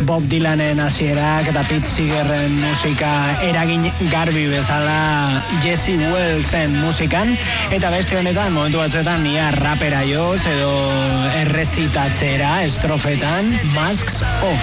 Bob Dylanen hasierak eta Pete Seegerren musika eragin garbi bezala Jesse Wellsen musikan, eta beste honetan momentu batzuetan ia rapera joz edo errezitatzera estrofetan Masks Off.